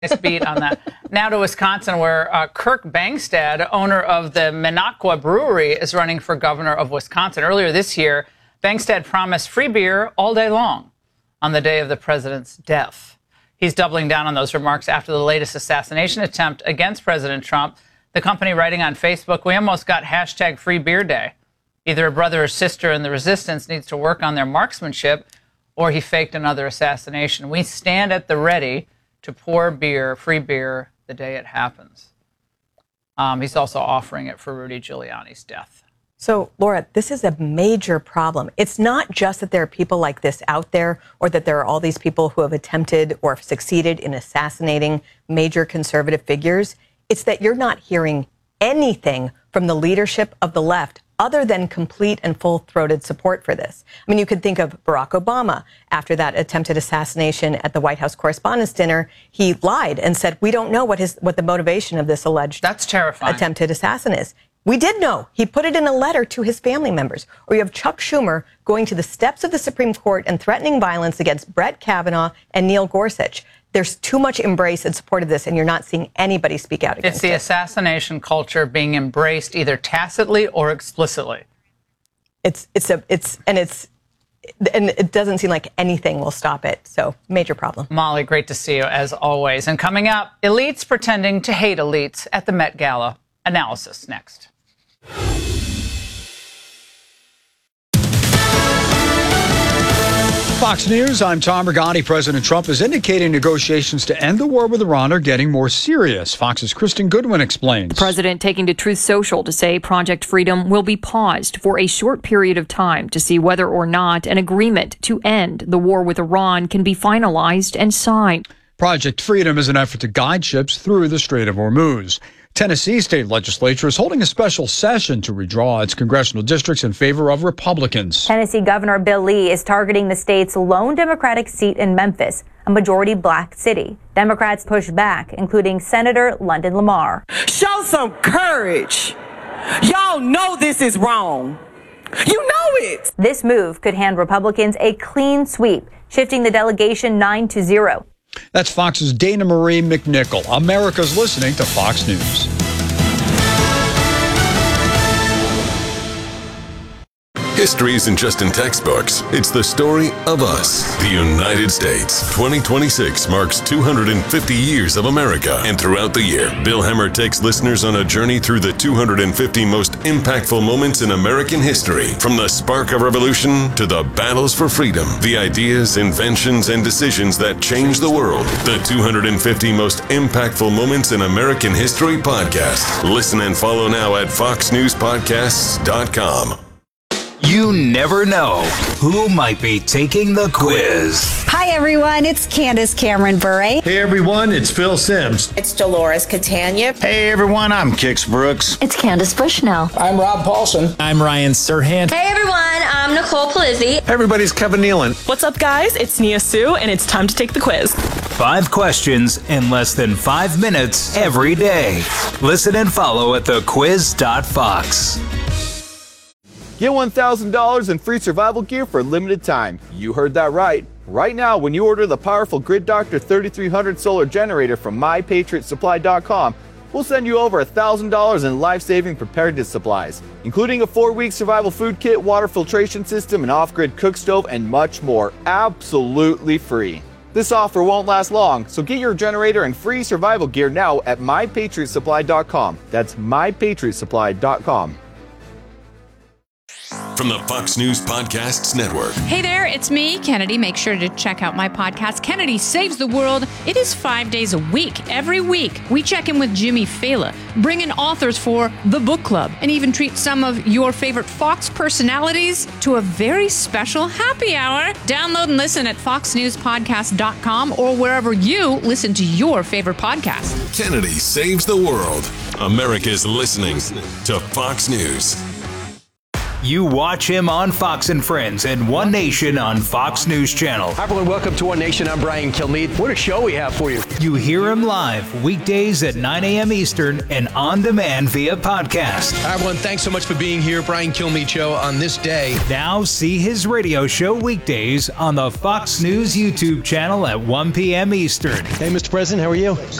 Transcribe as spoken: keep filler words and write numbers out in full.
Nice beat on that. Now to Wisconsin, where uh, Kirk Bangstad, owner of the Minocqua Brewery, is running for governor of Wisconsin. Earlier this year, Bangstad promised free beer all day long on the day of the president's death. He's doubling down on those remarks after the latest assassination attempt against President Trump. The company writing on Facebook, "We almost got hashtag free beer day. Either a brother or sister in the resistance needs to work on their marksmanship, or he faked another assassination. We stand at the ready to pour beer, free beer, the day it happens." Um, he's also offering it for Rudy Giuliani's death. So, Laura, this is a major problem. It's not just that there are people like this out there, or that there are all these people who have attempted or succeeded in assassinating major conservative figures. It's that you're not hearing anything from the leadership of the left other than complete and full-throated support for this. I mean, you could think of Barack Obama. After that attempted assassination at the White House Correspondents' Dinner, he lied and said, we don't know what his what the motivation of this alleged That's terrifying. attempted assassin is. We did know. He put it in a letter to his family members. Or you have Chuck Schumer going to the steps of the Supreme Court and threatening violence against Brett Kavanaugh and Neil Gorsuch. There's too much embrace and support of this, and you're not seeing anybody speak out against it. It's the assassination culture being embraced either tacitly or explicitly. It's it's a it's and it's and it doesn't seem like anything will stop it. So major problem. Molly, great to see you as always. And coming up, elites pretending to hate elites at the Met Gala. Analysis next. Fox News, I'm Tom Rigotti. President Trump is indicating negotiations to end the war with Iran are getting more serious. Fox's Kristen Goodwin explains. The president taking to Truth Social to say Project Freedom will be paused for a short period of time to see whether or not an agreement to end the war with Iran can be finalized and signed. Project Freedom is an effort to guide ships through the Strait of Hormuz. Tennessee state legislature is holding a special session to redraw its congressional districts in favor of Republicans. Tennessee Governor Bill Lee is targeting the state's lone Democratic seat in Memphis, a majority black city. Democrats push back, including Senator London Lamar. Show some courage. Y'all know this is wrong. You know it. This move could hand Republicans a clean sweep, shifting the delegation nine to zero. That's Fox's Dana Marie McNichol. America's listening to Fox News. History isn't just in textbooks. It's the story of us, the United States. twenty twenty-six marks two hundred fifty years of America. And throughout the year, Bill Hemmer takes listeners on a journey through the two hundred fifty most impactful moments in American history. From the spark of revolution to the battles for freedom, the ideas, inventions, and decisions that changed the world. The two hundred fifty most impactful moments in American history podcast. Listen and follow now at fox news podcasts dot com. You never know who might be taking the quiz. Hi, everyone. It's Candace Cameron Bure. Hey, everyone. It's Phil Sims. It's Dolores Catania. Hey, everyone. I'm Kix Brooks. It's Candace Bushnell. I'm Rob Paulson. I'm Ryan Serhant. Hey, everyone. I'm Nicole Palizzi. Hey, everybody's Kevin Nealon. What's up, guys? It's Nia Sue, and it's time to take the quiz. Five questions in less than five minutes every day. Listen and follow at the quiz dot fox. Get one thousand dollars in free survival gear for a limited time. You heard that right. Right now, when you order the powerful Grid Doctor thirty-three hundred solar generator from my patriot supply dot com, we'll send you over one thousand dollars in life-saving preparedness supplies, including a four-week survival food kit, water filtration system, an off-grid cook stove, and much more, absolutely free. This offer won't last long, so get your generator and free survival gear now at my patriot supply dot com. That's my patriot supply dot com. From the Fox News Podcasts Network. Hey there, it's me, Kennedy. Make sure to check out my podcast, Kennedy Saves the World. It is five days a week. Every week, we check in with Jimmy Fallon, bring in authors for the book club, and even treat some of your favorite Fox personalities to a very special happy hour. Download and listen at fox news podcast dot com or wherever you listen to your favorite podcast. Kennedy Saves the World. America's listening to Fox News. You watch him on Fox and Friends and One Nation on Fox News Channel. Hi, everyone. Welcome to One Nation. I'm Brian Kilmeade. What a show we have for you. You hear him live weekdays at nine a.m. Eastern and on demand via podcast. Hi, everyone. Thanks so much for being here. Brian Kilmeade Show on this day. Now see his radio show weekdays on the Fox News YouTube channel at one p.m. Eastern. Hey, Mister President, how are you?